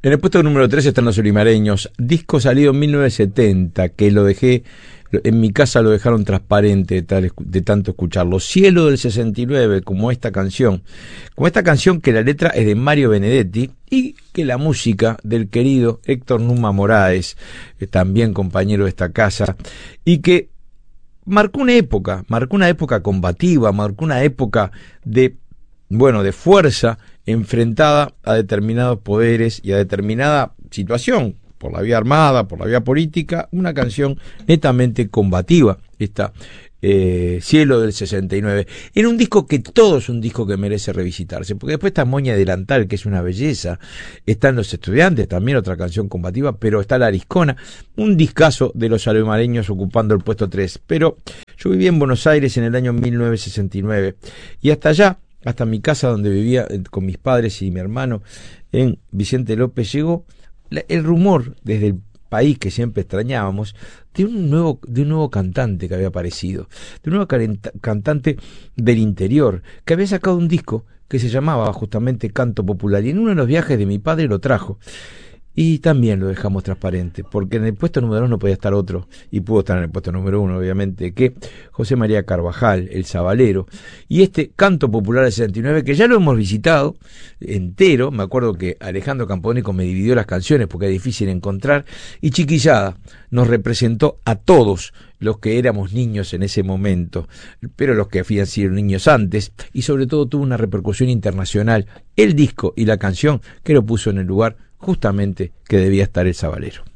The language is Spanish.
En el puesto número 3 están Los Olimareños, disco salido en 1970, que lo dejé, en mi casa lo dejaron transparente de tanto escucharlo. Cielo del 69, como esta canción que la letra es de Mario Benedetti y que la música del querido Héctor Numa Moraes, también compañero de esta casa, y que marcó una época combativa, marcó una época de fuerza enfrentada a determinados poderes y a determinada situación, por la vía armada, por la vía política, una canción netamente combativa, esta Cielo del 69, en un disco que todo es un disco que merece revisitarse, porque después está Moña Delantal, que es una belleza, están Los Estudiantes, también otra canción combativa, pero está La Ariscona, un discazo de Los Olimareños ocupando el puesto 3, pero yo viví en Buenos Aires en el año 1969, y hasta mi casa donde vivía con mis padres y mi hermano en Vicente López, llegó el rumor desde el país que siempre extrañábamos de un nuevo cantante que había aparecido, de un nuevo cantante del interior que había sacado un disco que se llamaba justamente Canto Popular, y en uno de los viajes de mi padre lo trajo. Y también lo dejamos transparente, porque en el puesto número 2 no podía estar otro, y pudo estar en el puesto número 1, obviamente, que José María Carvajal, el Sabalero, y este Canto Popular del 69, que ya lo hemos visitado entero. Me acuerdo que Alejandro Campodónico me dividió las canciones porque es difícil encontrar, y Chiquillada nos representó a todos los que éramos niños en ese momento, pero los que habían sido niños antes, y sobre todo tuvo una repercusión internacional, el disco y la canción que lo puso en el lugar justamente que debía estar el Sabalero.